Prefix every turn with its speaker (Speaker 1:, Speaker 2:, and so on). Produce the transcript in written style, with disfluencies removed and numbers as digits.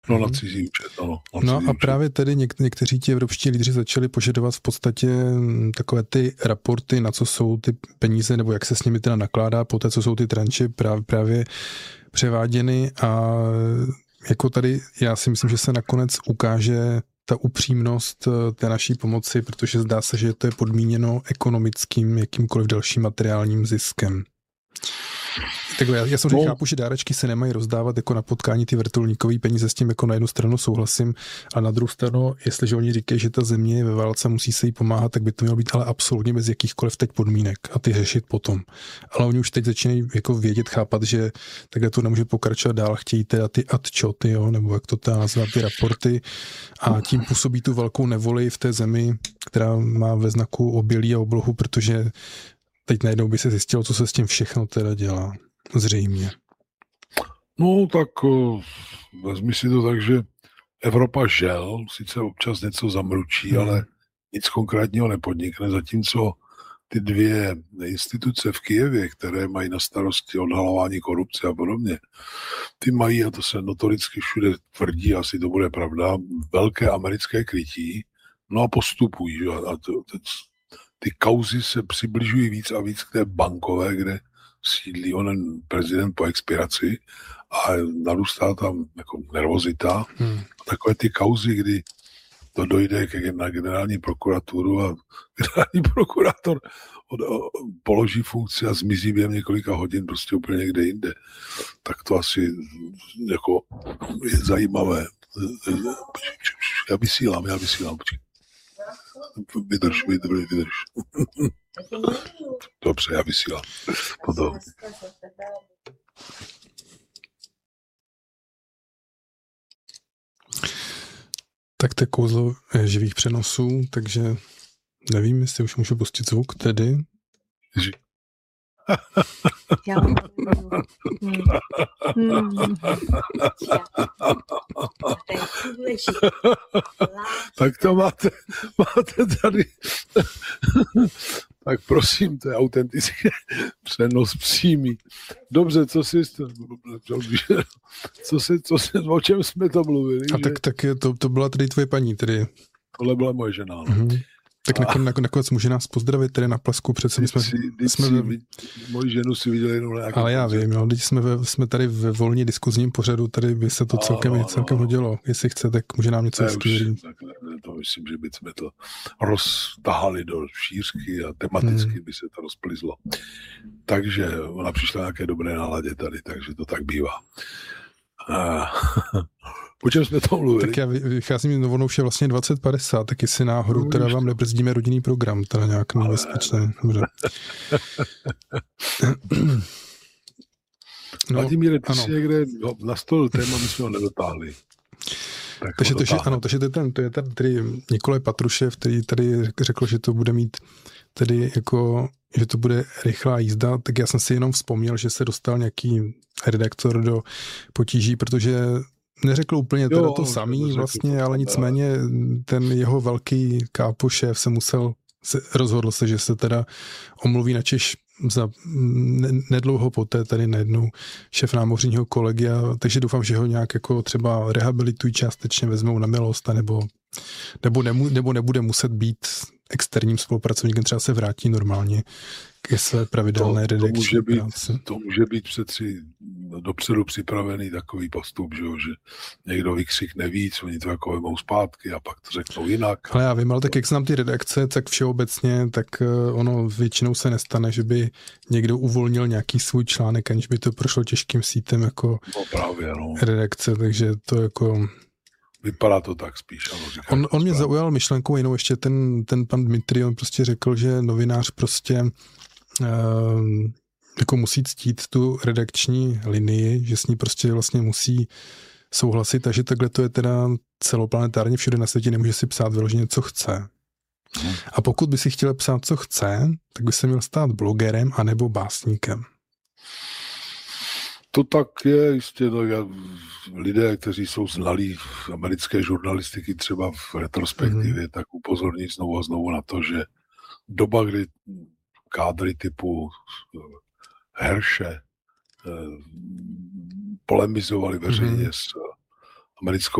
Speaker 1: No na cizí účet, ano.
Speaker 2: No a právě tedy někteří ti evropští lídři začali požadovat v podstatě takové ty raporty, na co jsou ty peníze, nebo jak se s nimi teda nakládá, poté co jsou ty tranče právě převáděny a jako tady já si myslím, že se nakonec ukáže ta upřímnost té naší pomoci, protože zdá se, že to je podmíněno ekonomickým, jakýmkoliv dalším materiálním ziskem. Tak já samozřejmě chápu, že dárečky se nemají rozdávat jako na potkání ty vrtulníkový peníze, s tím jako na jednu stranu souhlasím, a na druhou stranu, jestliže oni říkají, že ta země je ve válce, musí se jí pomáhat, tak by to mělo být ale absolutně bez jakýchkoliv teď podmínek a ty řešit potom. Ale oni už teď začínají jako vědět, chápat, že takhle to nemůže pokračovat dál, chtějí teda ty atčoty, jo, nebo jak to teda nazvat, ty raporty, a tím působí tu velkou nevoli v té zemi, která má ve znaku obilí a oblohu, protože teď najednou by se zjistilo, co se s tím všechno teda dělá. Zřejmě.
Speaker 1: No tak vezmi si to tak, že Evropa žel, sice občas něco zamručí, ale nic konkrétního nepodnikne, zatímco ty dvě instituce v Kyjevě, které mají na starosti odhalování korupce a podobně, ty mají, a to se notoricky všude tvrdí, asi to bude pravda, velké americké krytí, no a postupují. Že? A ty kauzy se přibližují víc a víc k té bankové, kde sídlí onen prezident po expiraci a narůstá tam jako nervozita. Takové ty kauzy, kdy to dojde na generální prokuraturu a generální prokurátor položí funkci a zmizí během několika hodin prostě úplně někde jinde. Tak to asi jako je zajímavé. Já vysílám. Vydrž. Dobře, já vysílám. Potom.
Speaker 2: Tak to je kouzlo živých přenosů, takže nevím, jestli už můžu pustit zvuk tedy.
Speaker 1: Tak to máte tady. Tak prosím, to je autentický přenos přímý. Dobře, o čem jsme to mluvili?
Speaker 2: A tak to byla tady tvoje paní, tedy.
Speaker 1: Tohle byla moje žena.
Speaker 2: Tak nakonec může nás pozdravit tady na Plesku, přece
Speaker 1: moji ženu si viděli jenom nějaký.
Speaker 2: Ale já vím, no, teď jsme tady ve volně diskuzním pořadu, tady by se to celkem hodilo. Jestli chce, tak může nám něco říct.
Speaker 1: To myslím, že bychom to roztahali do šířky a tematicky by se to rozplizlo. Takže ona přišla nějaké dobré náladě tady, takže to tak bývá. Po čem jsme to mluvili?
Speaker 2: Tak já vycházím novonou vše vlastně 2050, tak jestli náhodou teda vám nebrzdíme rodinný program, teda nějak nebezpečné.
Speaker 1: Vladimíre, ty jsi někde nastolil téma, my jsme ho nedotáhli.
Speaker 2: Takže to je ten tedy Nikolaj Patrušev, který tady řekl, že to bude mít tedy jako, že to bude rychlá jízda, tak já jsem si jenom vzpomněl, že se dostal nějaký redaktor do potíží, protože neřekl úplně teda to samý vlastně, ale nicméně ten jeho velký kápo šéf rozhodl se, že se teda omluví načež za nedlouho poté tady najednou šéf námořního kolegia, takže doufám, že ho nějak jako třeba rehabilitují částečně, vezmou na milost, nebo nebude muset být externím spolupracovníkem, třeba se vrátí normálně ke své pravidelné redakční práci.
Speaker 1: To může být přeci dopředu připravený takový postup, že někdo vykřikne víc, oni to jako vemou zpátky a pak to řeknou jinak.
Speaker 2: Ale já vím, ale tak jak znám ty redakce, tak všeobecně, tak ono většinou se nestane, že by někdo uvolnil nějaký svůj článek, aniž by to prošlo těžkým sítem jako redakce, takže to jako...
Speaker 1: Vypadá to tak spíš.
Speaker 2: On mě zaujal myšlenkou jinou, ještě ten pan Dmitrij, on prostě řekl, že novinář prostě jako musí ctít tu redakční linii, že s ní prostě vlastně musí souhlasit a že takhle to je teda celoplanetárně všude na světě, nemůže si psát vyloženě, co chce. A pokud by si chtěl psát, co chce, tak by se měl stát blogerem anebo básníkem.
Speaker 1: To tak je jistě, lidé, kteří jsou znalí v americké žurnalistiky třeba v retrospektivě, tak upozorní znovu a znovu na to, že doba, kdy kádry typu Herše polemizovali veřejně s americkou